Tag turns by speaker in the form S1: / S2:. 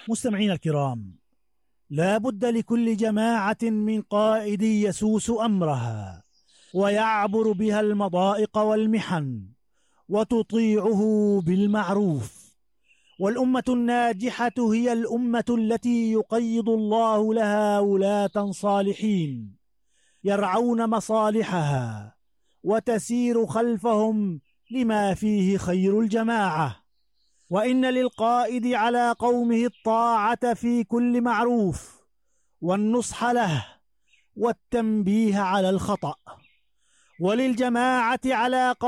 S1: مستمعين الكرام، لا بد لكل جماعة من قائد يسوس أمرها ويعبر بها المضائق والمحن وتطيعه بالمعروف. والأمة الناجحة هي الأمة التي يقيض الله لها ولاة صالحين يرعون مصالحها وتسير خلفهم لما فيه خير الجماعة. وإن للقائد على قومه الطاعة في كل معروف والنصح له والتنبيه على الخطأ، وللجماعة على